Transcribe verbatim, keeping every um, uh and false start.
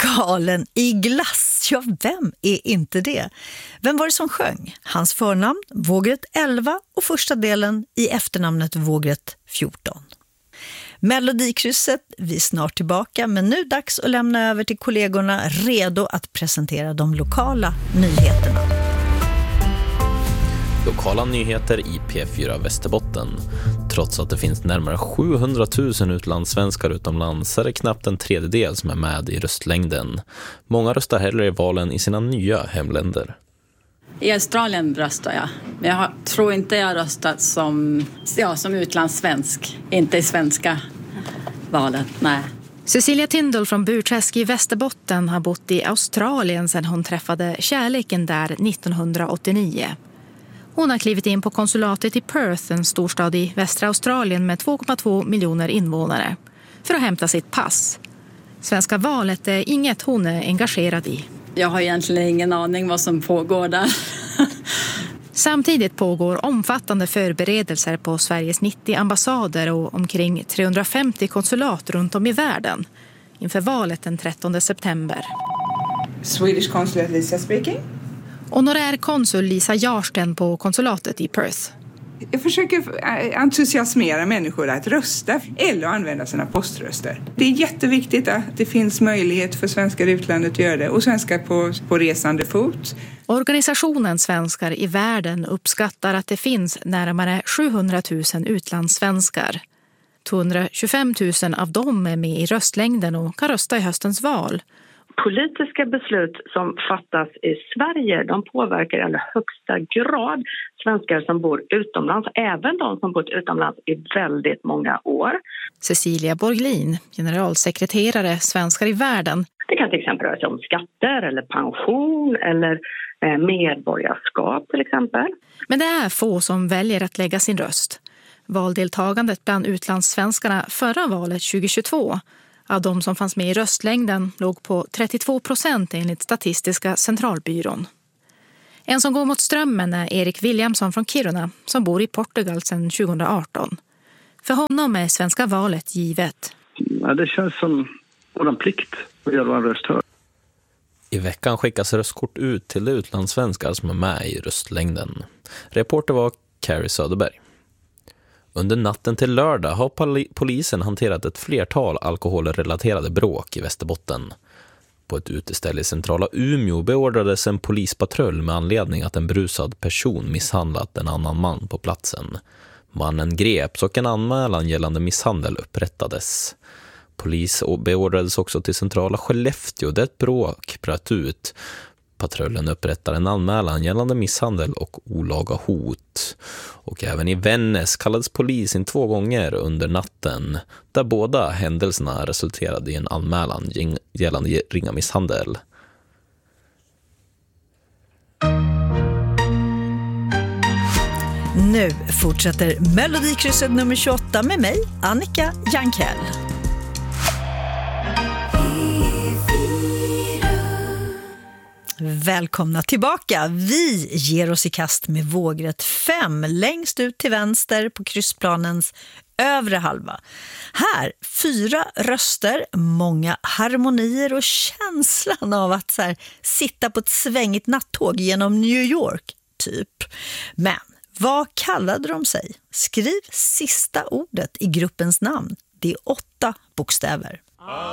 Galen i glass, ja vem är inte det? Vem var det som sjöng? Hans förnamn Vågrätt elva och första delen i efternamnet Vågrätt fjorton. Melodikrysset, vi är snart tillbaka, men nu dags att lämna över till kollegorna redo att presentera de lokala nyheterna. Lokala nyheter i P fyra Västerbotten. Trots att det finns närmare sjuhundratusen utlandssvenskar utomlands är det knappt en tredjedel som är med i röstlängden. Många röstar hellre i valen i sina nya hemländer. I Australien röstar jag. Men jag tror inte jag har röstat som, ja, som utlandssvensk. Inte i svenska valet, nej. Cecilia Tindall från Burträsk i Västerbotten har bott i Australien sedan hon träffade kärleken där nittonhundraåttionio. Hon har klivit in på konsulatet i Perth, en storstad i västra Australien med två komma två miljoner invånare, för att hämta sitt pass. Svenska valet är inget hon är engagerad i. Jag har egentligen ingen aning vad som pågår där. Samtidigt pågår omfattande förberedelser på Sveriges nittio ambassader och omkring trehundrafemtio konsulat runt om i världen inför valet den trettonde september. Swedish consulate Lisa speaking. Honorär konsul Lisa Jarsten på konsulatet i Perth. Jag försöker entusiasmera människor att rösta eller använda sina poströster. Det är jätteviktigt att det finns möjlighet för svenskar i utlandet att göra det och svenskar på, på resande fot. Organisationen Svenskar i världen uppskattar att det finns närmare sjuhundratusen utlandssvenskar. tvåhundratjugofem tusen av dem är med i röstlängden och kan rösta i höstens val. Politiska beslut som fattas i Sverige, de påverkar i allra högsta grad svenskar som bor utomlands, även de som bott utomlands i väldigt många år. Cecilia Borglin, generalsekreterare Svenskar i världen. Det kan till exempel röra sig om skatter eller pension eller medborgarskap till exempel. Men det är få som väljer att lägga sin röst. Valdeltagandet bland utlandssvenskarna förra valet tjugohundratjugotvå av de som fanns med i röstlängden låg på trettiotvå procent enligt Statistiska centralbyrån. En som går mot strömmen är Erik Williamson från Kiruna som bor i Portugal sedan tjugohundraarton. För honom är svenska valet givet. Ja, det känns som vår plikt att göra en röst hör. I veckan skickas röstkort ut till de utlandssvenskar som är med i röstlängden. Reporter var Carrie Söderberg. Under natten till lördag har polisen hanterat ett flertal alkoholrelaterade bråk i Västerbotten. På ett uteställe i centrala Umeå beordrades en polispatrull med anledning att en brusad person misshandlat en annan man på platsen. Mannen greps och en anmälan gällande misshandel upprättades. Polis beordrades också till centrala Skellefteå där ett bråk bröt ut. Patrullen upprättar en anmälan gällande misshandel och olaga hot. Och även i Vännäs kallades polis in två gånger under natten, där båda händelserna resulterade i en anmälan gällande ringa misshandel. Nu fortsätter Melodikrysset nummer tjugoåtta med mig, Annika Jankell. Välkomna tillbaka. Vi ger oss i kast med vågrätt fem längst ut till vänster på kryssplanens övre halva. Här fyra röster, många harmonier och känslan av att så här, sitta på ett svängigt nattåg genom New York typ. Men vad kallade de sig? Skriv sista ordet i gruppens namn. Det är åtta bokstäver.